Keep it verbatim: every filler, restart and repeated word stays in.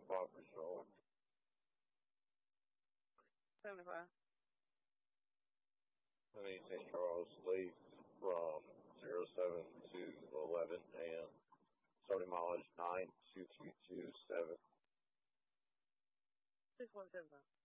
five Patrol. seventy-five. seventy Saint Charles, leave from zero seven to eleven A M. Starting mileage nine two two two seven. six one seven five.